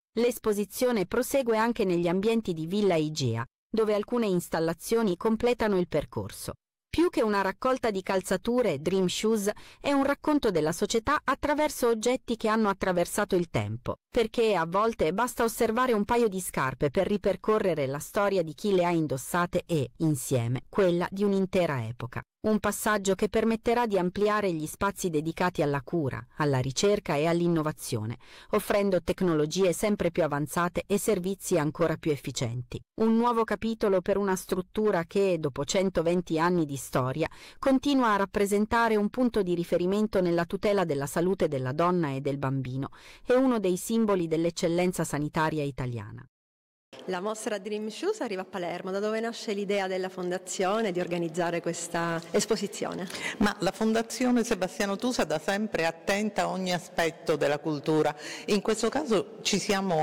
L'esposizione prosegue anche negli ambienti di Villa Igea, dove alcune installazioni completano il percorso. Più che una raccolta di calzature, Dream Shoes è un racconto della società attraverso oggetti che hanno attraversato il tempo, perché a volte basta osservare un paio di scarpe per ripercorrere la storia di chi le ha indossate e, insieme, quella di un'intera epoca. Un passaggio che permetterà di ampliare gli spazi dedicati alla cura, alla ricerca e all'innovazione, offrendo tecnologie sempre più avanzate e servizi ancora più efficienti. Un nuovo capitolo per una struttura che, dopo 120 anni di storia, continua a rappresentare un punto di riferimento nella tutela della salute della donna e del bambino e uno dei simboli dell'eccellenza sanitaria italiana. La mostra Dream Shoes arriva a Palermo. Da dove nasce l'idea della Fondazione di organizzare questa esposizione? Ma la Fondazione Sebastiano Tusa da sempre è attenta a ogni aspetto della cultura. In questo caso ci siamo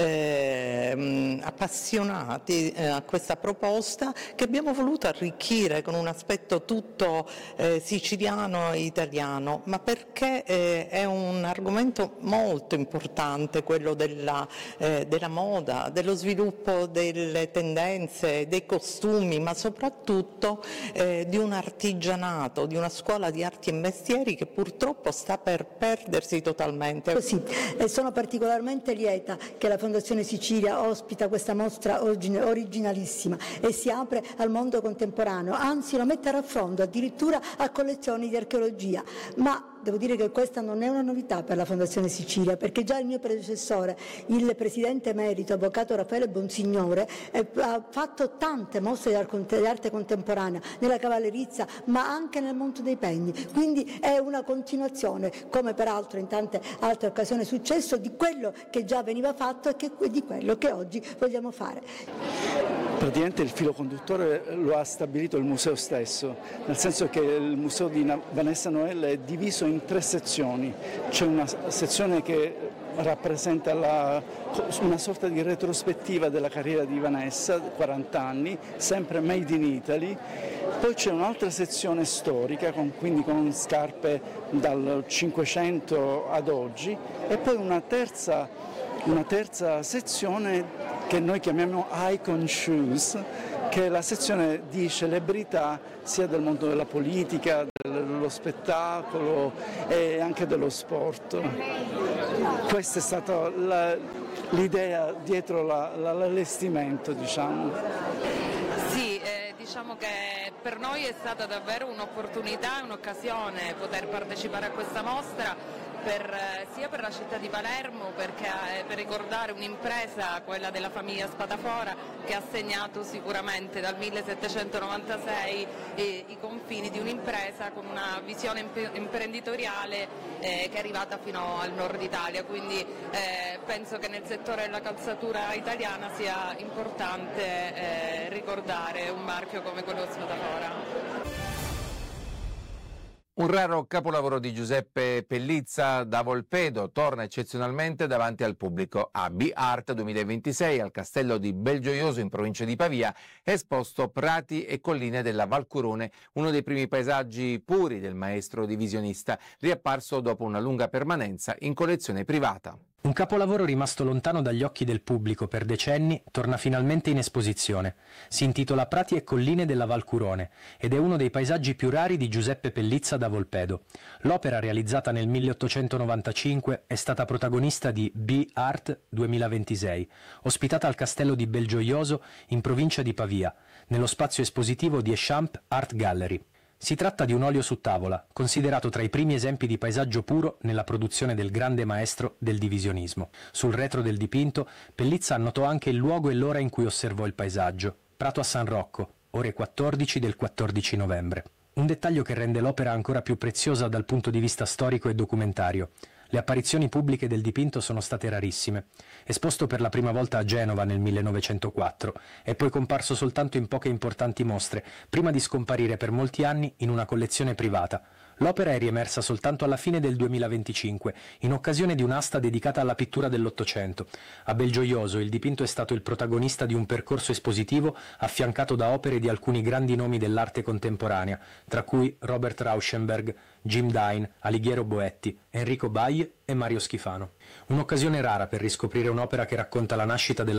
appassionati a questa proposta che abbiamo voluto arricchire con un aspetto tutto siciliano e italiano, ma perché è un argomento molto importante quello della moda, dello sviluppo delle tendenze, dei costumi, ma soprattutto di un artigianato, di una scuola di arti e mestieri che purtroppo sta per perdersi totalmente. Sì, e sono particolarmente lieta che la Fondazione Sicilia ospita questa mostra originalissima e si apre al mondo contemporaneo, anzi lo mette a raffronto addirittura a collezioni di archeologia, ma devo dire che questa non è una novità per la Fondazione Sicilia, perché già il mio predecessore, il presidente emerito, avvocato Raffaele Bonsignore, ha fatto tante mostre di arte contemporanea nella cavallerizza, ma anche nel mondo dei pegni. Quindi è una continuazione, come peraltro in tante altre occasioni è successo, di quello che già veniva fatto e di quello che oggi vogliamo fare. Praticamente il filo conduttore lo ha stabilito il museo stesso, nel senso che il museo di Vanessa Noelle è diviso in 3 sezioni. C'è una sezione che rappresenta una sorta di retrospettiva della carriera di Vanessa, 40 anni, sempre made in Italy. Poi c'è un'altra sezione storica, quindi con scarpe dal 500 ad oggi, e poi una terza sezione che noi chiamiamo Icon Shoes, che è la sezione di celebrità sia del mondo della politica, dello spettacolo e anche dello sport. Questa è stata l'idea dietro l'allestimento, diciamo. Sì, diciamo che per noi è stata davvero un'opportunità, un'occasione poter partecipare a questa mostra. Sia per la città di Palermo, perché per ricordare un'impresa, quella della famiglia Spadafora, che ha segnato sicuramente dal 1796 i confini di un'impresa con una visione imprenditoriale che è arrivata fino al nord Italia, quindi penso che nel settore della calzatura italiana sia importante ricordare un marchio come quello Spadafora. Un raro capolavoro di Giuseppe Pellizza da Volpedo torna eccezionalmente davanti al pubblico. A B-Art 2026 al Castello di Belgioioso in provincia di Pavia è esposto Prati e colline della Valcurone, uno dei primi paesaggi puri del maestro divisionista, riapparso dopo una lunga permanenza in collezione privata. Un capolavoro rimasto lontano dagli occhi del pubblico per decenni torna finalmente in esposizione. Si intitola Prati e colline della Valcurone ed è uno dei paesaggi più rari di Giuseppe Pellizza da Volpedo. L'opera, realizzata nel 1895, è stata protagonista di B-Art 2026, ospitata al Castello di Belgioioso in provincia di Pavia, nello spazio espositivo di Echamp Art Gallery. Si tratta di un olio su tavola, considerato tra i primi esempi di paesaggio puro nella produzione del grande maestro del divisionismo. Sul retro del dipinto, Pellizza annotò anche il luogo e l'ora in cui osservò il paesaggio, Prato a San Rocco, ore 14 del 14 novembre. Un dettaglio che rende l'opera ancora più preziosa dal punto di vista storico e documentario. Le apparizioni pubbliche del dipinto sono state rarissime. Esposto per la prima volta a Genova nel 1904, è poi comparso soltanto in poche importanti mostre, prima di scomparire per molti anni in una collezione privata, L'opera è riemersa soltanto alla fine del 2025, in occasione di un'asta dedicata alla pittura dell'Ottocento. A Belgioioso il dipinto è stato il protagonista di un percorso espositivo affiancato da opere di alcuni grandi nomi dell'arte contemporanea, tra cui Robert Rauschenberg, Jim Dine, Alighiero Boetti, Enrico Baille e Mario Schifano. Un'occasione rara per riscoprire un'opera che racconta la nascita della